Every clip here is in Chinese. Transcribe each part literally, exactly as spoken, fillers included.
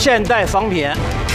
现代仿品，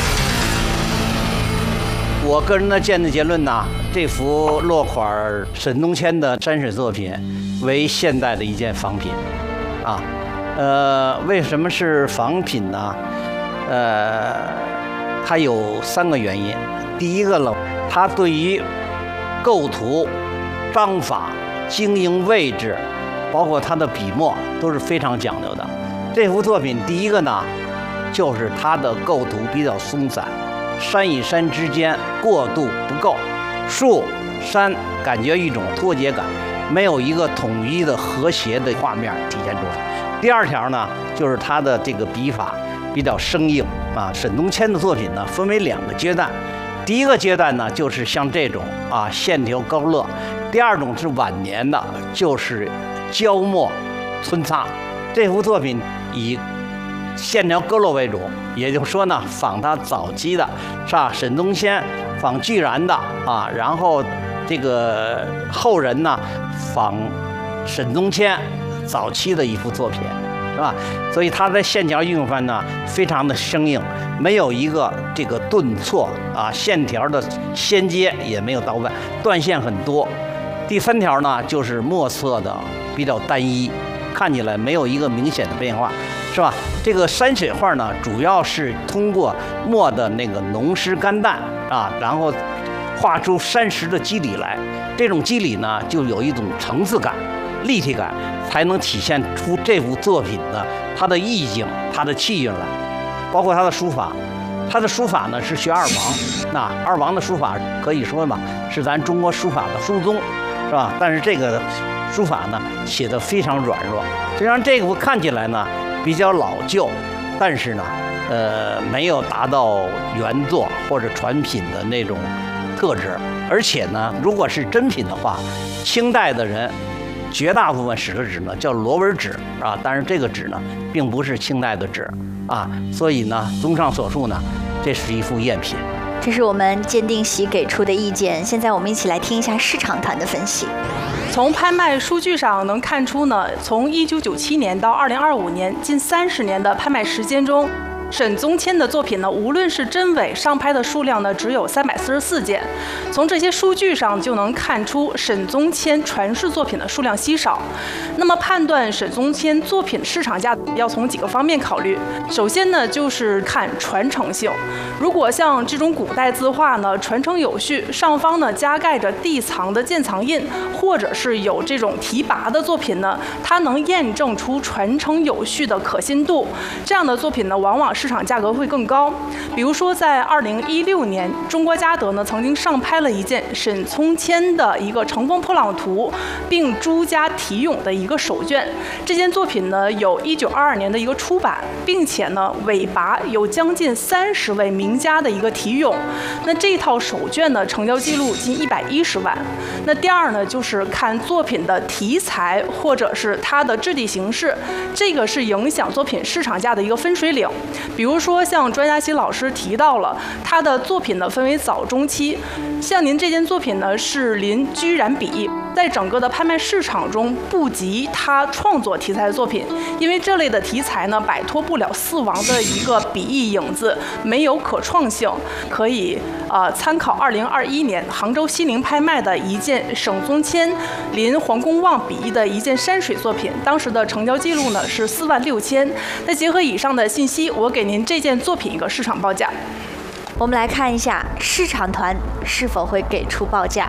我个人的见的结论呢，这幅落款沈东迁的山水作品为现代的一件仿品，啊，呃，为什么是仿品呢？呃，它有三个原因。第一个呢，它对于构图、章法、经营位置，包括它的笔墨都是非常讲究的。这幅作品第一个呢，就是它的构图比较松散，山与山之间过渡不够，树山感觉一种脱节感，没有一个统一的和谐的画面体现出来。第二条呢，就是它的这个笔法比较生硬啊。沈东迁的作品呢，分为两个阶段，第一个阶段呢，就是像这种啊线条高勒；第二种是晚年的，就是焦墨皴擦。这幅作品以线条勾勒为主，也就是说呢，仿他早期的，是吧？沈东迁仿巨然的啊，然后这个后人呢仿沈东迁早期的一幅作品，是吧？所以他在线条运用上呢非常的生硬，没有一个这个顿挫啊，线条的衔接也没有到位，断线很多。第三条呢，就是墨色的比较单一，看起来没有一个明显的变化，是吧？这个山水画呢，主要是通过墨的那个浓湿干淡啊，然后画出山石的肌理来。这种肌理呢，就有一种层次感、立体感，才能体现出这幅作品的它的意境、它的气韵来。包括它的书法，它的书法呢是学二王，那二王的书法可以说嘛是咱中国书法的书宗，是吧？但是这个书法呢写得非常软弱，虽然这幅看起来呢比较老旧，但是呢，呃，没有达到原作或者传品的那种特质。而且呢，如果是真品的话，清代的人绝大部分使的纸呢叫螺纹纸啊，但是这个纸呢并不是清代的纸啊，所以呢，综上所述呢，这是一幅赝品。 这是我们鉴定席给出的意见。现在我们一起来听一下市场团的分析。 从拍卖数据上能看出呢，从一九九七年到二零二五年近三十年的拍卖时间中，沈宗迁的作品呢，无论是真伪上拍的数量呢，只有三百四十四件。从这些数据上就能看出沈宗迁传世作品的数量稀少。那么判断沈宗迁作品市场价要从几个方面考虑。首先呢，就是看传承性。如果像这种古代字画呢，传承有序，上方呢加盖着地藏的鉴藏印，或者是有这种题跋的作品呢，它能验证出传承有序的可信度。这样的作品呢，往往市场价格会更高。比如说，在二零一六年，中国嘉德呢曾经上拍了一件沈从迁的一个《乘风破浪图》，并朱家题咏的一个手卷。这件作品呢有一九二二年的一个出版，并且呢尾跋有将近三十位名家的一个题咏。那这套手卷呢成交记录近一百一十万。那第二呢，就是看作品的题材或者是它的质地形式，这个是影响作品市场价的一个分水岭。比如说，像专家席老师提到了他的作品呢分为早中期，像您这件作品呢是临居然笔意，在整个的拍卖市场中不及他创作题材的作品，因为这类的题材呢摆脱不了四王的一个笔意影子，没有可创性。可以呃参考二零二一年杭州西宁拍卖的一件沈宗迁临黄公望笔意的一件山水作品，当时的成交记录呢是四万六千。那结合以上的信息，我给您这件作品一个市场报价。 我们来看一下市场团是否会给出报价。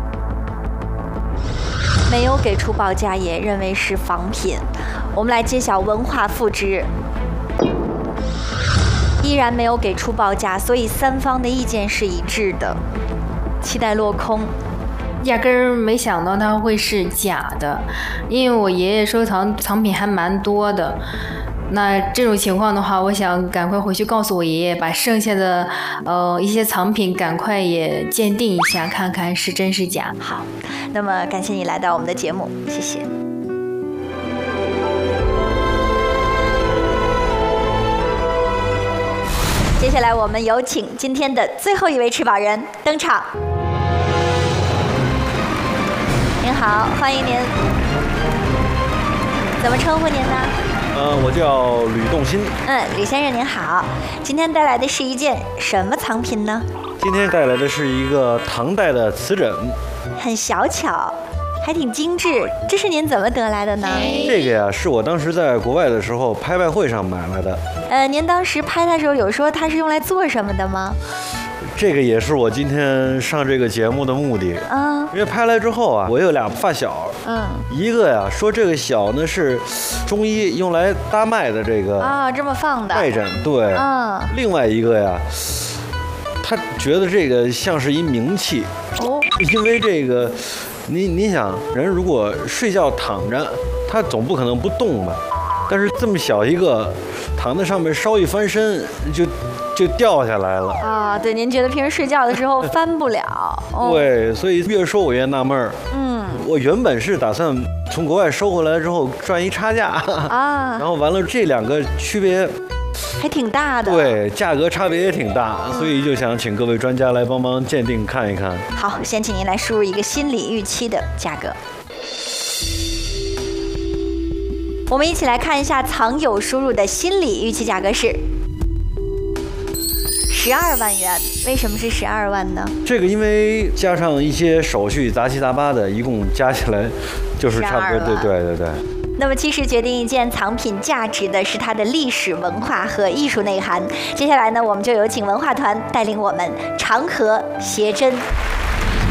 没有给出报价，也认为是仿品。我们来揭晓文化复制，依然没有给出报价，所以三方的意见是一致的。期待落空。 压根儿没想到它会是假的，因为我爷爷收藏藏品还蛮多的。那这种情况的话，我想赶快回去告诉我爷爷，把剩下的呃一些藏品赶快也鉴定一下，看看是真是假。 好，那么感谢你来到我们的节目，谢谢。接下来我们有请今天的最后一位持宝人登场。您好，欢迎您。怎么称呼您呢？ 呃，我叫吕栋新。 嗯，吕先生您好，今天带来的是一件什么藏品呢？ 今天带来的是一个唐代的瓷枕， 很小巧，还挺精致，这是您怎么得来的呢？ 这个呀，是我当时在国外的时候拍卖会上买来的。 呃，您当时拍的时候有说它是用来做什么的吗？ 这个也是我今天上这个节目的目的。 嗯， 因为拍来之后啊，我有俩发小， 嗯， 一个呀说这个小呢是中医用来搭脉的这个啊、这么放的脉枕，对， 嗯， 另外一个呀，他觉得这个像是一冥器， 哦， 因为这个，你你想，人如果睡觉躺着，他总不可能不动吧？但是这么小一个，躺在上面稍一翻身就就掉下来了。 啊，对，您觉得平时睡觉的时候翻不了？哦、 对，所以越说我越纳闷儿。 嗯， 我原本是打算从国外收回来之后赚一差价啊， 然后完了这两个区别还挺大的。 对，价格差别也挺大，所以就想请各位专家来帮忙鉴定看一看。 好，先请您来输入一个心理预期的价格。我们一起来看一下藏友输入的心理预期价格是十二万元。为什么是十二万呢？ 这个因为加上一些手续杂七杂八的，一共加起来就是差不多，对对对对。 那么其实决定一件藏品价值的是它的历史文化和艺术内涵。接下来呢，我们就有请文化团带领我们长河谐真。